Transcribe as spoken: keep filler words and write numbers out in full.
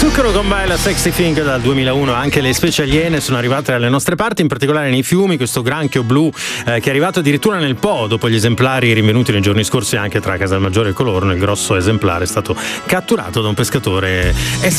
Zucchero con Bella Sexy Thing dal duemilauno, anche le specie aliene sono arrivate dalle nostre parti, in particolare nei fiumi. Questo granchio blu eh, che è arrivato addirittura nel Po dopo gli esemplari rinvenuti nei giorni scorsi anche tra Casalmaggiore e Colorno. Il grosso esemplare è stato catturato da un pescatore esperto